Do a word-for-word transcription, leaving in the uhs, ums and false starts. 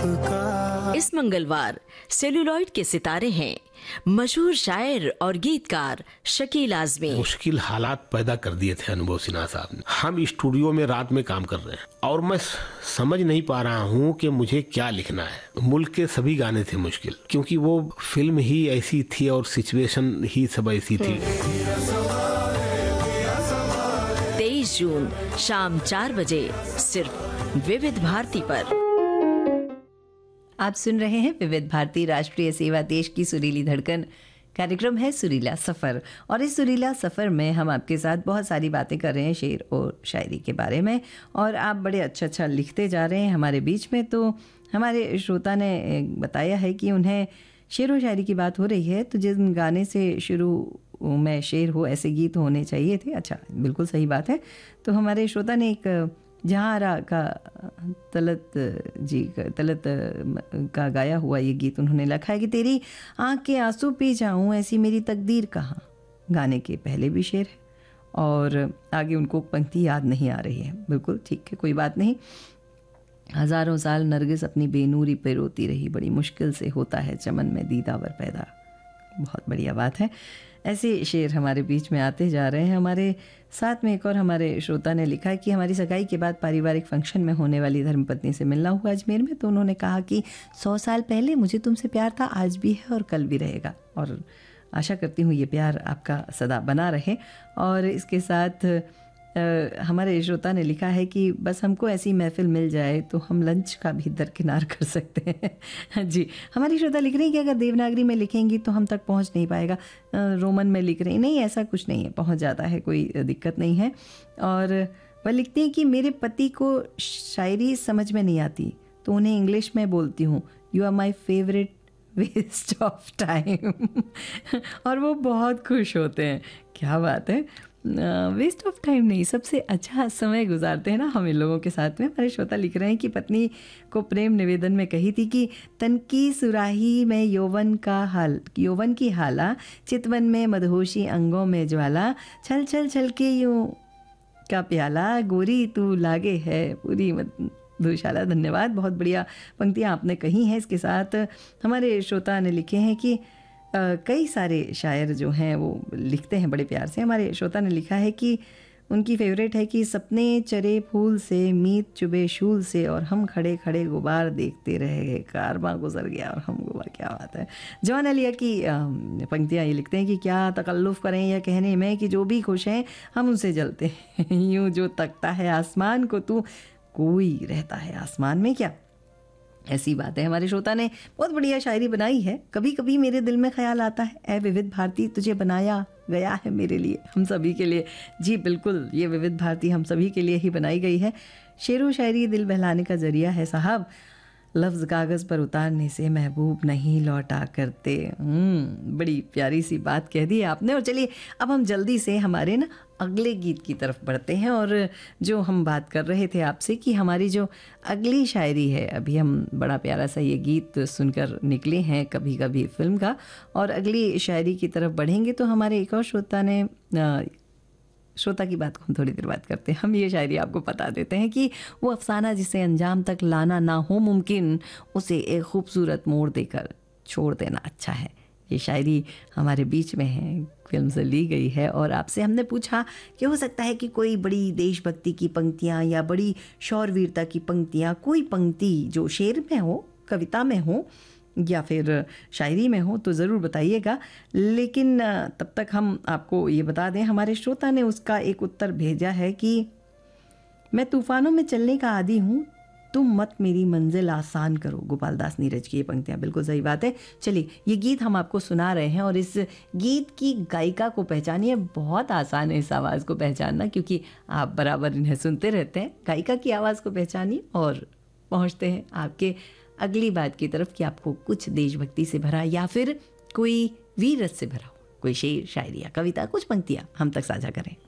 का। इस मंगलवार सेलुलॉइड के सितारे हैं मशहूर शायर और गीतकार शकील आजमी। मुश्किल हालात पैदा कर दिए थे अनुभव सिन्हा साहब ने। हम स्टूडियो में रात में काम कर रहे हैं और मैं समझ नहीं पा रहा हूँ कि मुझे क्या लिखना है। मुल्क के सभी गाने थे मुश्किल, क्योंकि वो फिल्म ही ऐसी थी और सिचुएशन ही सब ऐसी थी। तेईस जून शाम चार बजे सिर्फ विविध भारती पर। आप सुन रहे हैं विविध भारती राष्ट्रीय सेवा, देश की सुरीली धड़कन। कार्यक्रम है सुरीला सफ़र और इस सुरीला सफ़र में हम आपके साथ बहुत सारी बातें कर रहे हैं शेर और शायरी के बारे में, और आप बड़े अच्छा अच्छा लिखते जा रहे हैं हमारे बीच में। तो हमारे श्रोता ने बताया है कि उन्हें शेर और शायरी की बात हो रही है तो जिस गाने से शुरू में शेर हो ऐसे गीत होने चाहिए थे। अच्छा, बिल्कुल सही बात है। तो हमारे श्रोता ने एक जहारा का तलत जी तलत का गाया हुआ ये गीत उन्होंने लिखा है कि तेरी आँख के आंसू पी जाऊँ ऐसी मेरी तकदीर कहाँ। गाने के पहले भी शेर है और आगे उनको पंक्ति याद नहीं आ रही है। बिल्कुल ठीक है, कोई बात नहीं। हज़ारों साल नरगिस अपनी बेनूरी पे रोती रही, बड़ी मुश्किल से होता है चमन में दीदावर पैदा। बहुत बढ़िया बात है। ऐसे शेर हमारे बीच में आते जा रहे हैं। हमारे साथ में एक और हमारे श्रोता ने लिखा है कि हमारी सगाई के बाद पारिवारिक फंक्शन में होने वाली धर्मपत्नी से मिलना हुआ अजमेर में, तो उन्होंने कहा कि सौ साल पहले मुझे तुमसे प्यार था, आज भी है और कल भी रहेगा, और आशा करती हूँ ये प्यार आपका सदा बना रहे। और इसके साथ आ, हमारे श्रोता ने लिखा है कि बस हमको ऐसी महफिल मिल जाए तो हम लंच का भी दरकिनार कर सकते हैं। जी, हमारी श्रोता लिख रही है कि अगर देवनागरी में लिखेंगी तो हम तक पहुंच नहीं पाएगा। रोमन में लिख रही, नहीं ऐसा कुछ नहीं है, पहुंच जाता है, कोई दिक्कत नहीं है। और वह लिखती हैं कि मेरे पति को शायरी समझ में नहीं आती तो उन्हें इंग्लिश में बोलती हूँ, you are my favourite waste of time. और वो बहुत खुश होते हैं। क्या बात है, वेस्ट ऑफ टाइम नहीं, सबसे अच्छा समय गुजारते हैं ना हम इन लोगों के साथ में। हमारे श्रोता लिख रहे हैं कि पत्नी को प्रेम निवेदन में कही थी कि तन की सुराही में यौवन का हाल, यौवन की हाला, चितवन में मदहोशी अंगों में ज्वाला, छल छल छल के यूं का प्याला, गोरी तू लागे है पूरी मधुशाला। धन्यवाद, बहुत बढ़िया पंक्तियाँ आपने कही हैं। इसके साथ हमारे श्रोता ने लिखे हैं कि Uh, कई सारे शायर जो हैं वो लिखते हैं बड़े प्यार से। हमारे श्रोता ने लिखा है कि उनकी फेवरेट है कि सपने चरे फूल से, मीत चुबे शूल से, और हम खड़े खड़े गुबार देखते रह गए, कारवां गुजर गया और हम गुबार। क्या बात है। जवान अलिया की पंक्तियाँ ये लिखते हैं कि क्या तकल्लुफ़ करें यह कहने में कि जो भी खुश हैं हम उनसे जलते हैं। यूँ जो तकता है आसमान को तू, कोई रहता है आसमान में क्या। ऐसी बात है। हमारे श्रोता ने बहुत बढ़िया शायरी बनाई है। कभी कभी मेरे दिल में ख्याल आता है, ऐ विविध भारती तुझे बनाया गया है मेरे लिए, हम सभी के लिए। जी बिल्कुल, ये विविध भारती हम सभी के लिए ही बनाई गई है। शेर व शायरी दिल बहलाने का जरिया है साहब, लफ्ज़ कागज़ पर उतारने से महबूब नहीं लौटा करते। बड़ी प्यारी सी बात कह दी आपने। और चलिए अब हम जल्दी से हमारे ना अगले गीत की तरफ बढ़ते हैं। और जो हम बात कर रहे थे आपसे कि हमारी जो अगली शायरी है, अभी हम बड़ा प्यारा सा ये गीत सुनकर निकले हैं कभी कभी फिल्म का, और अगली शायरी की तरफ बढ़ेंगे तो हमारे एक और श्रोता ने आ, श्रोता की बात को हम थोड़ी देर बात करते हैं। हम ये शायरी आपको बता देते हैं कि वो अफसाना जिसे अंजाम तक लाना ना हो मुमकिन, उसे एक खूबसूरत मोड़ देकर छोड़ देना अच्छा है। ये शायरी हमारे बीच में है, फिल्म से ली गई है। और आपसे हमने पूछा कि हो सकता है कि कोई बड़ी देशभक्ति की पंक्तियाँ या बड़ी शौरवीरता की पंक्तियाँ, कोई पंक्ति जो शेर में हो, कविता में हो या फिर शायरी में हो तो ज़रूर बताइएगा। लेकिन तब तक हम आपको ये बता दें, हमारे श्रोता ने उसका एक उत्तर भेजा है कि मैं तूफ़ानों में चलने का आदी हूँ, तुम मत मेरी मंजिल आसान करो। गोपाल दास नीरज की ये पंक्तियाँ, बिल्कुल सही बात है। चलिए ये गीत हम आपको सुना रहे हैं और इस गीत की गायिका को पहचानिए। बहुत आसान है इस आवाज़ को पहचानना, क्योंकि आप बराबर इन्हें सुनते रहते हैं। गायिका की आवाज़ को पहचानिए और पहुँचते हैं आपके अगली बात की तरफ कि आपको कुछ देशभक्ति से भरा या फिर कोई वीर रस से भरा हो, कोई शेर, शायरी या कविता, कुछ पंक्तियाँ हम तक साझा करें।